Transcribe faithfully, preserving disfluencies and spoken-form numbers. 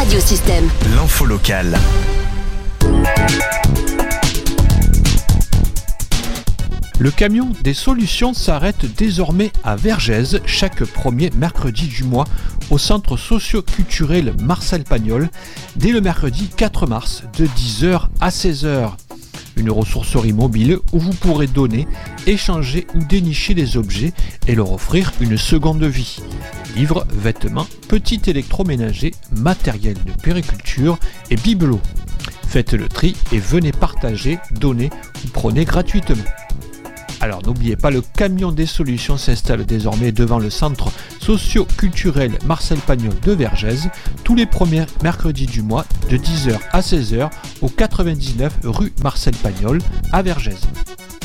Radiosystème. L'info locale. Le camion des solutions s'arrête désormais à Vergès chaque premier mercredi du mois au centre socio-culturel Marcel Pagnol dès le mercredi quatre mars de dix heures à seize heures. Une ressourcerie mobile où vous pourrez donner, échanger ou dénicher des objets et leur offrir une seconde vie. Livres, vêtements, petits électroménagers, matériel de périculture et bibelots. Faites le tri et venez partager, donner ou prenez gratuitement. Alors n'oubliez pas, le camion des solutions s'installe désormais devant le centre socio-culturel Marcel Pagnol de Vergès tous les premiers mercredis du mois de dix heures à seize heures au quatre-vingt-dix-neuf rue Marcel Pagnol à Vergès.